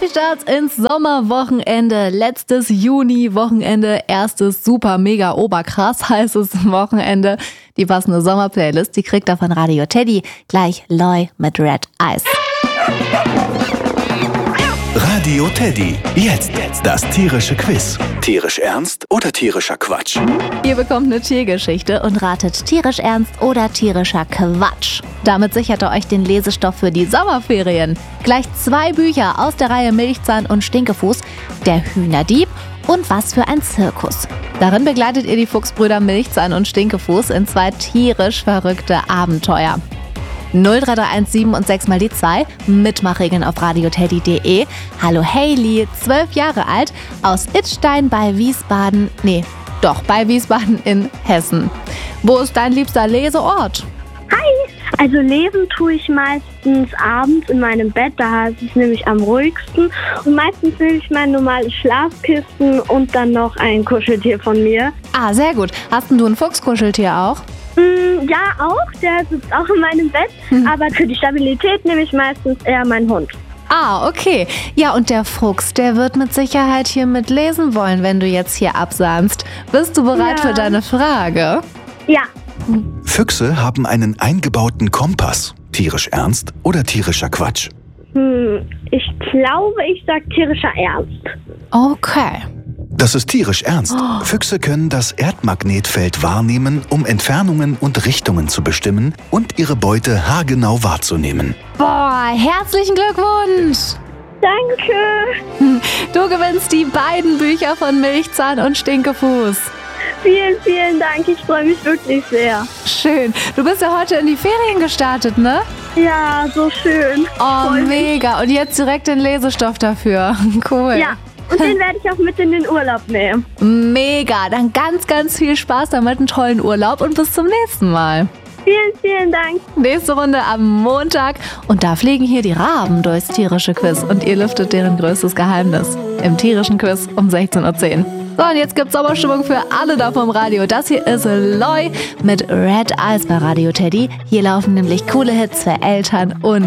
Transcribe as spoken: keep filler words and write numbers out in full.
Neustarts ins Sommerwochenende. Letztes Juni-Wochenende, erstes super mega oberkrass heißes Wochenende. Die passende Sommerplaylist, die kriegt ihr von Radio Teddy. Gleich Loi mit Red Eyes. Radio Teddy. Jetzt das tierische Quiz. Tierisch ernst oder tierischer Quatsch? Ihr bekommt eine Tiergeschichte und ratet tierisch ernst oder tierischer Quatsch. Damit sichert ihr euch den Lesestoff für die Sommerferien. Gleich zwei Bücher aus der Reihe Milchzahn und Stinkefuß, Der Hühnerdieb und Was für ein Zirkus. Darin begleitet ihr die Fuchsbrüder Milchzahn und Stinkefuß in zwei tierisch verrückte Abenteuer. null drei drei eins sieben und sechs mal die zwei, Mitmachregeln auf radioteddy punkt de. Hallo Hailey, zwölf Jahre alt, aus Idstein bei Wiesbaden, nee, doch bei Wiesbaden in Hessen. Wo ist dein liebster Leseort? Hi! Also lesen tue ich meistens abends in meinem Bett, da ist es nämlich am ruhigsten. Und meistens nehme ich mein normales Schlafkissen und dann noch ein Kuscheltier von mir. Ah, sehr gut. Hast denn du ein Fuchskuscheltier auch? Mm, ja, auch. Der sitzt auch in meinem Bett. Hm. Aber für die Stabilität nehme ich meistens eher meinen Hund. Ah, okay. Ja, und der Fuchs, der wird mit Sicherheit hier mitlesen wollen, wenn du jetzt hier absahnst. Bist du bereit Ja. für deine Frage? Ja. Füchse haben einen eingebauten Kompass. Tierisch ernst oder tierischer Quatsch? Hm, ich glaube, ich sag tierischer Ernst. Okay. Das ist tierisch ernst. Oh. Füchse können das Erdmagnetfeld wahrnehmen, um Entfernungen und Richtungen zu bestimmen und ihre Beute haargenau wahrzunehmen. Boah, herzlichen Glückwunsch! Danke. Du gewinnst die beiden Bücher von Milchzahn und Stinkefuß. Vielen, vielen Dank. Ich freue mich wirklich sehr. Schön. Du bist ja heute in die Ferien gestartet, ne? Ja, so schön. Oh, Freu mich. mega. Und jetzt direkt den Lesestoff dafür. Cool. Ja, und den werde ich auch mit in den Urlaub nehmen. Mega. Dann ganz, ganz viel Spaß damit, einen tollen Urlaub und bis zum nächsten Mal. Vielen, vielen Dank. Nächste Runde am Montag. Und da fliegen hier die Raben durchs tierische Quiz. Und ihr lüftet deren größtes Geheimnis. Im tierischen Quiz um sechzehn Uhr zehn. So, und jetzt gibt's Sommerstimmung für alle da vom Radio. Das hier ist Loi mit Red Eyes bei Radio Teddy. Hier laufen nämlich coole Hits für Eltern und